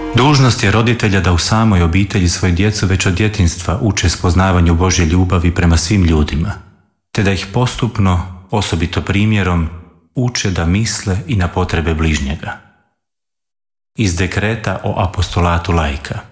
Dužnost je roditelja da u samoj obitelji svoju djecu već od djetinjstva uče spoznavanju Božje ljubavi prema svim ljudima, te da ih postupno, osobito primjerom, uče da misle i na potrebe bližnjega. Iz dekreta o apostolatu laika.